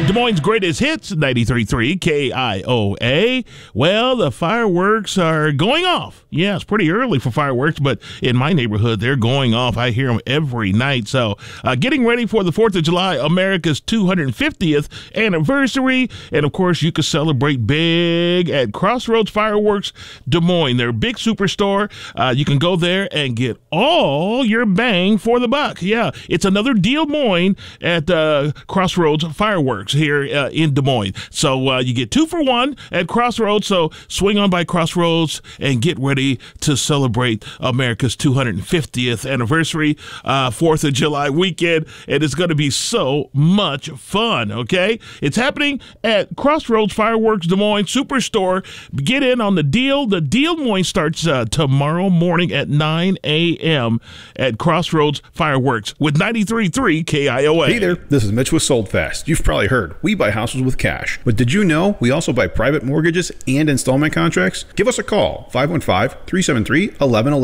Des Moines' greatest hits, 93.3 KIOA. Well, the fireworks are going off. Yeah, it's pretty early for fireworks, but in my neighborhood, they're going off. I hear them every night. So getting ready for the 4th of July, America's 250th anniversary. And, of course, you can celebrate big at Crossroads Fireworks Des Moines. They're a big superstore. You can go there and get all your bang for the buck. Yeah, it's another Des Moines at Crossroads Fireworks here in Des Moines. So you get 2 for 1 at Crossroads. So swing on by Crossroads and get ready to celebrate America's 250th anniversary, 4th of July weekend. And it's going to be so much fun, okay? It's happening at Crossroads Fireworks Des Moines Superstore. Get in on the deal. The deal Des Moines starts tomorrow morning at 9 a.m. at Crossroads Fireworks with 93.3 KIOA. Hey there, this is Mitch with Sold Fast. You've probably heard we buy houses with cash. But did you know we also buy private mortgages and installment contracts? Give us a call, 515-373-1111.